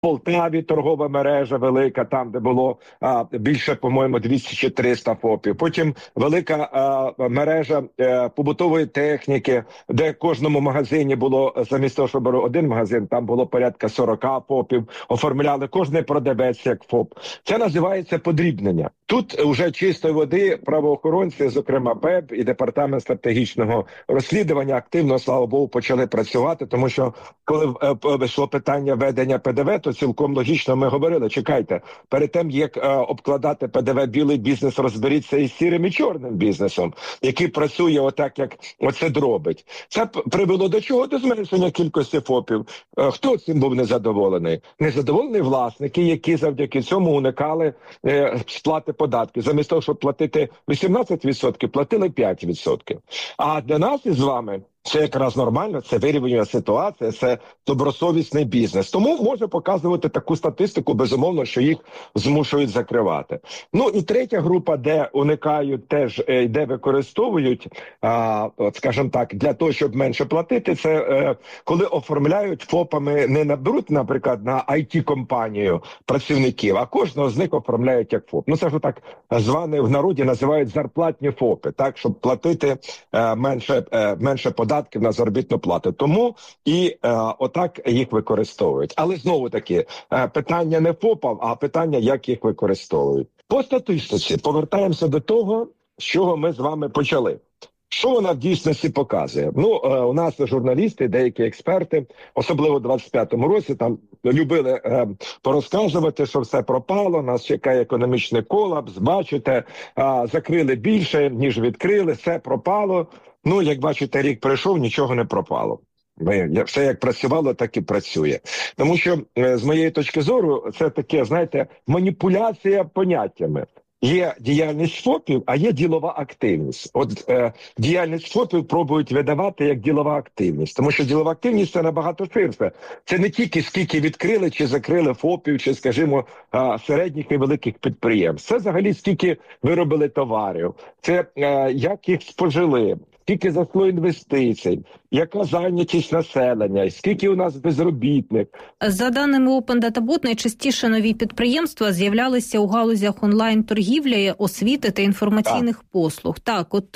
Полтаві торгова мережа велика, там, де було більше, по-моєму, 200 чи 300 ФОПів. Потім велика мережа побутової техніки, де в кожному магазині було, замість того, щоб було один магазин, там було порядка 40 ФОПів, оформляли кожний продавець як ФОП. Це називається подрібнення. Тут вже чистої води правоохоронці, зокрема БЕБ і Департамент стратегічного розслідування активно, слава Богу, почали працювати, тому що коли вийшло питання ведення ПДВ, то цілком логічно ми говорили, чекайте, перед тим, як обкладати ПДВ білий бізнес, розберіться із сірим і чорним бізнесом, який працює отак, як оце дробить. Це привело до чого? До зменшення кількості ФОПів. Хто цим був незадоволений? Незадоволені власники, які завдяки цьому уникали сплати податків. Замість того, щоб платити 18%, платили 5%. А для нас із вами це якраз нормально, це вирівнює ситуація, це добросовісний бізнес. Тому може показувати таку статистику, безумовно, що їх змушують закривати. Ну і третя група, де уникають теж, де використовують, от скажімо так, для того, щоб менше платити, це коли оформляють ФОПами, не наберуть, наприклад, на IT-компанію працівників, а кожного з них оформляють як ФОП. Ну це ж так зване в народі називають зарплатні ФОПи, так, щоб платити менше податків на заробітну плату. Тому і отак їх використовують. Але знову таки, питання не ФОПам, а питання, як їх використовують. По статистиці повертаємося до того, з чого ми з вами почали. Що вона в дійсності показує? Ну, у нас журналісти, деякі експерти, особливо в 25-му році, там любили порозказувати, що все пропало, нас чекає економічний колапс, бачите, закрили більше, ніж відкрили, все пропало. Ну, як бачите, рік пройшов, нічого не пропало. Все як працювало, так і працює. Тому що, з моєї точки зору, це таке, знаєте, маніпуляція поняттями. Є діяльність ФОПів, а є ділова активність. От діяльність ФОПів пробують видавати як ділова активність, тому що ділова активність – це набагато ширше. Це не тільки скільки відкрили чи закрили ФОПів, чи, скажімо, середніх і великих підприємств. Це взагалі скільки виробили товарів, це як їх спожили, скільки зайшло інвестицій, яка зайнятість населення, скільки у нас безробітних. За даними Open Data Bot, найчастіше нові підприємства з'являлися у галузях онлайн-торгівлі, освіти та інформаційних послуг. Так, от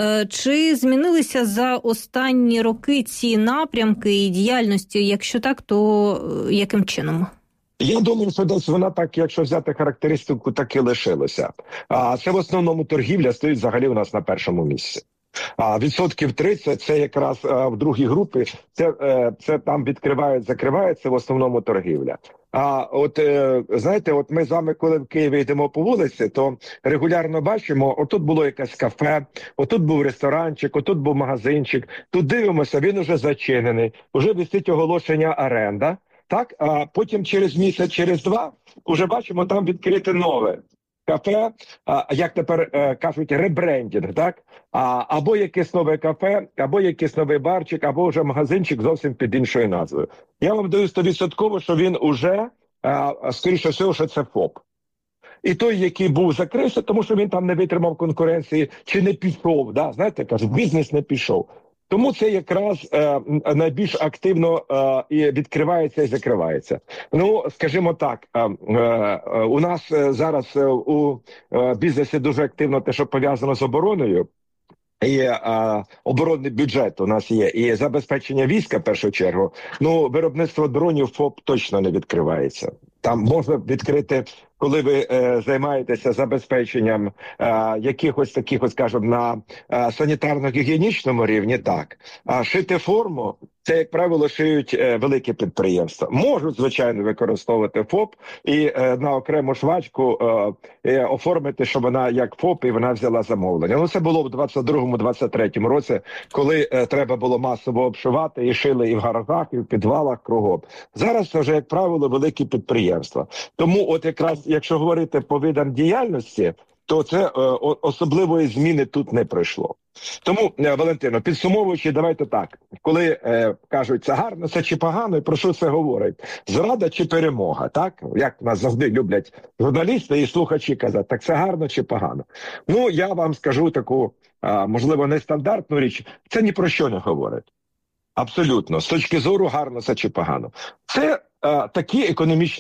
чи змінилися за останні роки ці напрямки і діяльності? Якщо так, то яким чином? Я думаю, що десь вона так, якщо взяти характеристику, так і лишилося. Це в основному торгівля стоїть взагалі у нас на першому місці. А відсотків 30 – це якраз в другій групі, це там відкривають, закривають, це в основному торгівля. А от, знаєте, от ми з вами, коли в Києві йдемо по вулиці, то регулярно бачимо, отут було якесь кафе, отут був ресторанчик, отут був магазинчик, тут дивимося, він уже зачинений, уже висить оголошення оренда, так, а потім через місяць, через два, уже бачимо, там відкрите нове кафе, як тепер кажуть, ребрендінг, так? Або якесь нове кафе, або якийсь новий барчик, або вже магазинчик зовсім під іншою назвою. Я вам даю 100%, що він уже, скоріше всього, що це ФОП. І той, який був, закрився, тому що він там не витримав конкуренції, чи не пішов, да? Знаєте, кажуть, бізнес не пішов. Тому це якраз найбільш активно і відкривається і закривається. Ну, скажімо так, у нас зараз у бізнесі дуже активно те, що пов'язано з обороною. І оборонний бюджет у нас є, і забезпечення війська, в першу чергу. Ну, виробництво дронів ФОП точно не відкривається. Там можна відкрити, коли ви займаєтеся забезпеченням якихось таких, скажімо, на санітарно-гігієнічному рівні, так. А шити форму, це, як правило, шиють великі підприємства. Можуть, звичайно, використовувати ФОП і на окрему швачку оформити, щоб вона як ФОП і вона взяла замовлення. Ну, це було в 22-23 році, коли треба було масово обшивати і шили і в гаражах, і в підвалах кругом. Зараз це вже, як правило, великі підприємства. Тому от якраз, якщо говорити по видам діяльності, то це особливої зміни тут не пройшло. Тому, Валентино, підсумовуючи, давайте так. Коли кажуть, це гарно, це чи погано, і про що це говорить? Зрада чи перемога, так? Як нас завжди люблять журналісти і слухачі казати, так це гарно чи погано? Ну, я вам скажу таку, можливо, нестандартну річ, це ні про що не говорить. Абсолютно. З точки зору гарно це чи погано. Це такі економічні